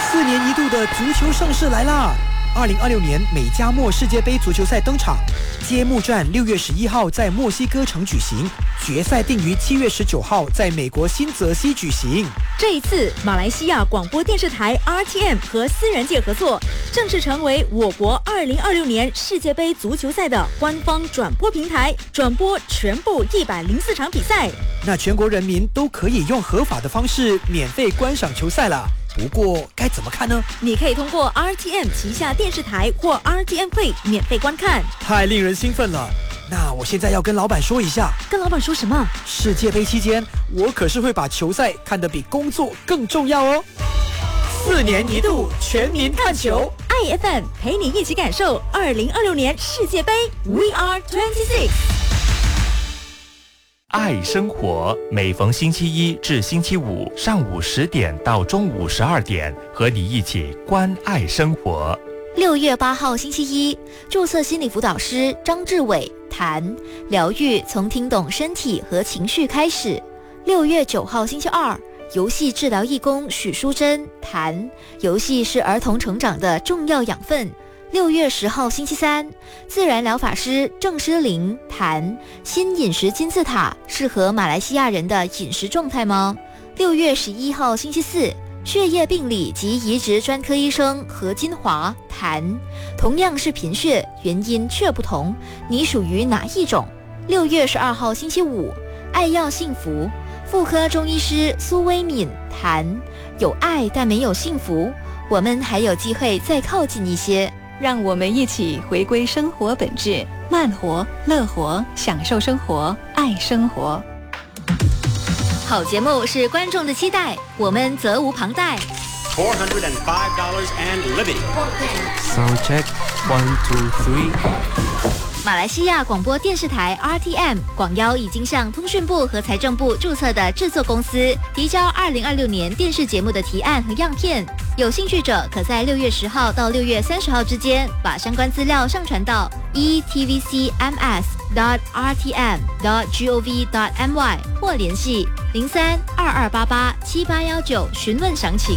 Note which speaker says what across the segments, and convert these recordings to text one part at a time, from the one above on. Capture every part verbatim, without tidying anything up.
Speaker 1: 四年一度的足球盛事来啦！二零二六年美加墨世界杯足球赛登场，揭幕战六月十一号在墨西哥城举行，决赛定于七月十九号在美国新泽西举行。
Speaker 2: 这一次，马来西亚广播电视台 R T M 和思源界合作，正式成为我国二零二六年世界杯足球赛的官方转播平台，转播全部一百零四场比赛。
Speaker 1: 那全国人民都可以用合法的方式免费观赏球赛了。不过该怎么看呢？
Speaker 2: 你可以通过 R T M 旗下电视台或 R T M Play 免费观看。
Speaker 1: 太令人兴奋了！那我现在要跟老板说一下。
Speaker 2: 跟老板说什么？
Speaker 1: 世界杯期间，我可是会把球赛看得比工作更重要哦。四年一度全民看球
Speaker 2: ，I F M 陪你一起感受二零二六年世界杯 We Are twenty-six。
Speaker 3: 爱生活，每逢星期一至星期五上午十点到中午十二点，和你一起关爱生活。
Speaker 4: 六月八号星期一，注册心理辅导师张志伟谈疗愈从听懂身体和情绪开始。六月九号星期二，游戏治疗义工许淑珍谈游戏是儿童成长的重要养分。六月十号星期三，自然疗法师郑诗玲谈新饮食金字塔适合马来西亚人的饮食状态吗？六月十一号星期四，血液病理及移植专科医生何金华谈同样是贫血，原因却不同，你属于哪一种？六月十二号星期五，爱要幸福，妇科中医师苏威敏谈有爱但没有幸福，我们还有机会再靠近一些。
Speaker 5: 让我们一起回归生活本质，慢活、乐活，享受生活，爱生活。
Speaker 4: 好节目是观众的期待，我们责无旁贷。
Speaker 6: four hundred five dollars and living.
Speaker 7: Sound check, one, two, three.
Speaker 4: 马来西亚广播电视台 R T M 广邀已经向通讯部和财政部注册的制作公司提交二零二六年电视节目的提案和样片，有兴趣者可在六月十号到六月三十号之间把相关资料上传到 e t v c m s dot r t m dot gov dot my 或联系零三二二八八七八一九询问详情。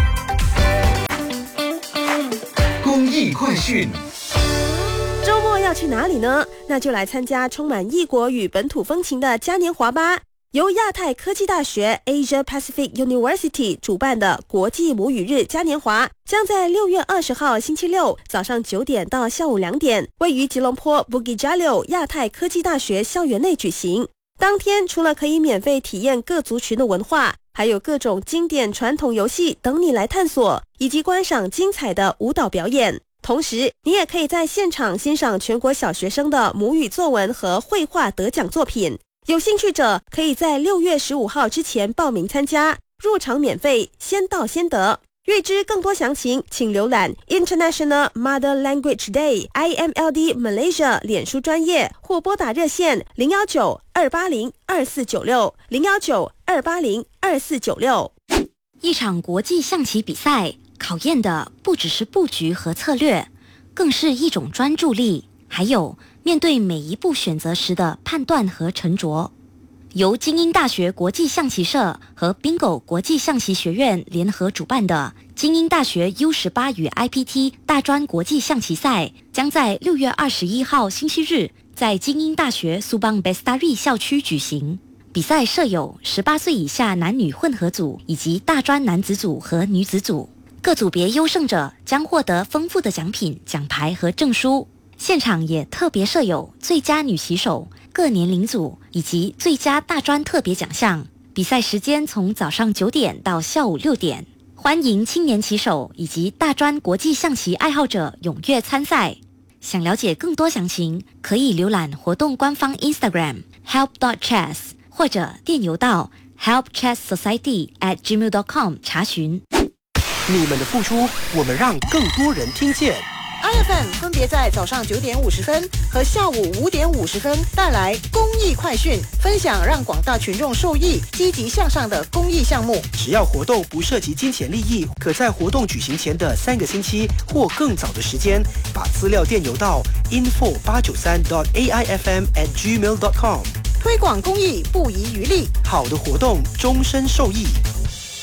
Speaker 8: 公益快讯。
Speaker 9: 周末要去哪里呢？那就来参加充满异国与本土风情的嘉年华吧。由亚太科技大学 Asia Pacific University 主办的国际母语日嘉年华，将在六月二十号星期六早上九点到下午两点，位于吉隆坡 Bukit Jalil 亚太科技大学校园内举行。当天除了可以免费体验各族群的文化，还有各种经典传统游戏等你来探索，以及观赏精彩的舞蹈表演。同时，你也可以在现场欣赏全国小学生的母语作文和绘画得奖作品。有兴趣者可以在六月十五号之前报名参加，入场免费，先到先得。欲知更多详情，请浏览 International Mother Language Day I M L D Malaysia 脸书专页，或拨打热线零一九二八零二四九六零一九二八零二四九六。
Speaker 4: 一场国际象棋比赛考验的不只是布局和策略，更是一种专注力，还有面对每一步选择时的判断和沉着。由精英大学国际象棋社和 Bingo 国际象棋学院联合主办的精英大学 U 十八 与 I P T 大专国际象棋赛，将在六月二十一号星期日在精英大学苏邦 Bestari 校区举行。比赛设有十八岁以下男女混合组以及大专男子组和女子组，各组别优胜者将获得丰富的奖品、奖牌和证书。现场也特别设有最佳女棋手、各年龄组以及最佳大专特别奖项。比赛时间从早上九点到下午六点，欢迎青年棋手以及大专国际象棋爱好者踊跃参赛。想了解更多详情，可以浏览活动官方 Instagram help dot chess 或者电邮到 help chess society at gmail dot com 查询。
Speaker 1: 你们的付出，我们让更多人听见。
Speaker 10: I F M 分别在早上九点五十分和下午五点五十分带来公益快讯，分享让广大群众受益、积极向上的公益项目。
Speaker 1: 只要活动不涉及金钱利益，可在活动举行前的三个星期或更早的时间，把资料电邮到 info 八九三 dot a i f m at gmail dot com。
Speaker 10: 推广公益不遗余力，
Speaker 1: 好的活动终身受益。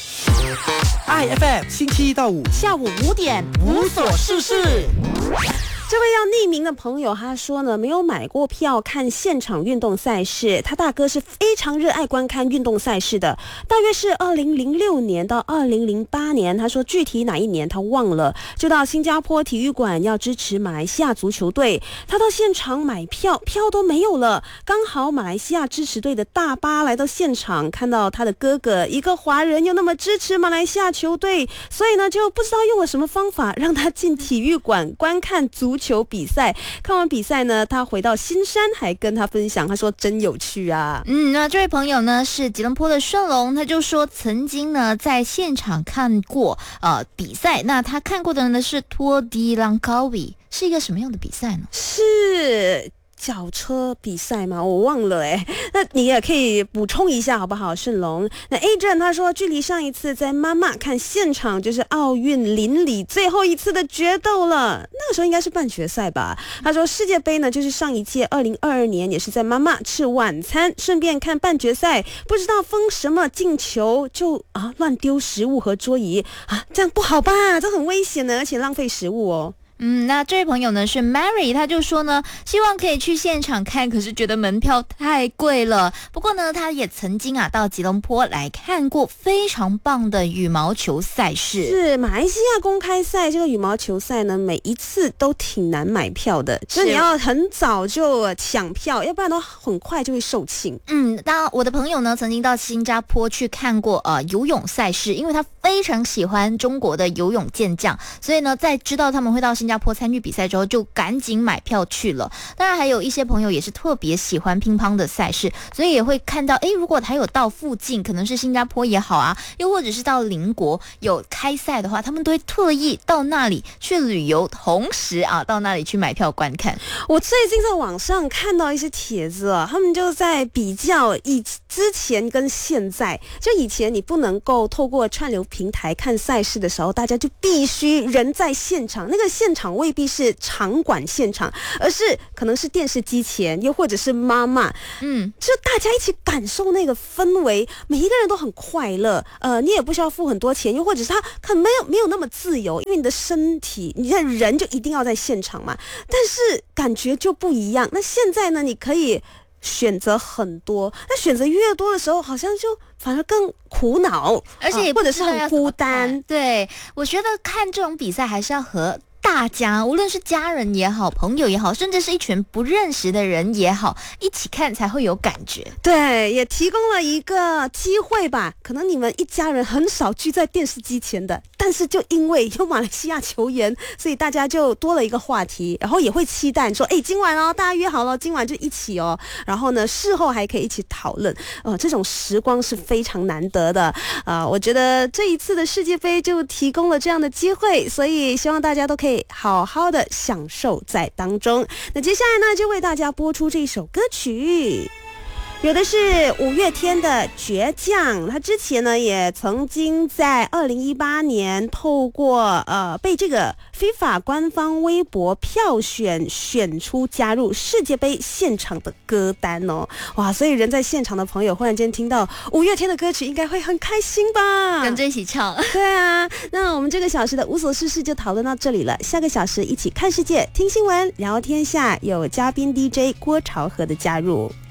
Speaker 1: I F M 星期一到五
Speaker 2: 下午五点无所事事。
Speaker 9: 这位要匿名的朋友他说呢，没有买过票看现场运动赛事，他大哥是非常热爱观看运动赛事的，大约是二零零六年到二零零八年，他说具体哪一年他忘了，就到新加坡体育馆要支持马来西亚足球队，他到现场买票，票都没有了，刚好马来西亚支持队的大巴来到现场，看到他的哥哥一个华人又那么支持马来西亚球队，所以呢就不知道用了什么方法让他进体育馆观看足球比赛。看完比赛呢，他回到新山还跟他分享，他说真有趣啊。
Speaker 2: 嗯，那这位朋友呢是吉隆坡的顺龙，他就说曾经呢在现场看过呃比赛，那他看过的呢是托迪朗高维，是一个什么样的比赛呢？
Speaker 9: 是脚车比赛吗？我忘了哎，那你也可以补充一下好不好，顺龙？那 Adrian 他说，距离上一次在妈妈看现场就是奥运邻里最后一次的决斗了，那个时候应该是半决赛吧。他说世界杯呢，就是上一届二零二二年也是在妈妈吃晚餐，顺便看半决赛，不知道封什么进球就啊乱丢食物和桌椅啊，这样不好吧？这很危险的，而且浪费食物哦。
Speaker 2: 嗯，那这位朋友呢是 Mary， 他就说呢，希望可以去现场看，可是觉得门票太贵了。不过呢，他也曾经啊到吉隆坡来看过非常棒的羽毛球赛事。
Speaker 9: 是马来西亚公开赛这个羽毛球赛呢，每一次都挺难买票的，就是你要很早就抢票，要不然的话很快就会售罄。
Speaker 2: 嗯，当然我的朋友呢曾经到新加坡去看过呃游泳赛事，因为他非常喜欢中国的游泳健将，所以呢在知道他们会到新加坡参与比赛之后，就赶紧买票去了。当然还有一些朋友也是特别喜欢乒乓的赛事，所以也会看到，诶，如果他有到附近，可能是新加坡也好啊，又或者是到邻国有开赛的话，他们都会特意到那里去旅游，同时啊到那里去买票观看。
Speaker 9: 我最近在网上看到一些帖子啊，他们就在比较以之前跟现在，就以前你不能够透过串流平台看赛事的时候，大家就必须人在现场，那个现场未必是场馆现场，而是可能是电视机前，又或者是妈妈，嗯，就大家一起感受那个氛围，每一个人都很快乐，呃，你也不需要付很多钱，又或者是他可能没有没有那么自由，因为你的身体，你的人就一定要在现场嘛，但是感觉就不一样。那现在呢，你可以选择很多，那选择越多的时候，好像就反而更苦恼，
Speaker 2: 而且也、
Speaker 9: 啊、或者是很孤单。
Speaker 2: 对，我觉得看这种比赛还是要和大家，无论是家人也好，朋友也好，甚至是一群不认识的人也好，一起看才会有感觉。
Speaker 9: 对，也提供了一个机会吧，可能你们一家人很少聚在电视机前的，但是就因为有马来西亚球员，所以大家就多了一个话题，然后也会期待说，哎，今晚哦，大家约好了，今晚就一起哦，然后呢，事后还可以一起讨论，呃，这种时光是非常难得的啊、呃！我觉得这一次的世界杯就提供了这样的机会，所以希望大家都可以好好的享受在当中。那接下来呢，就为大家播出这一首歌曲。有的是五月天的倔强，他之前呢也曾经在二零一八年透过呃被这个 FIFA 官方微博票选选出加入世界杯现场的歌单哦，哇！所以人在现场的朋友忽然间听到五月天的歌曲，应该会很开心吧？
Speaker 2: 跟着一起唱。
Speaker 9: 对啊，那我们这个小时的无所事事就讨论到这里了，下个小时一起看世界、听新闻、聊天下，有嘉宾 D J 郭朝和的加入。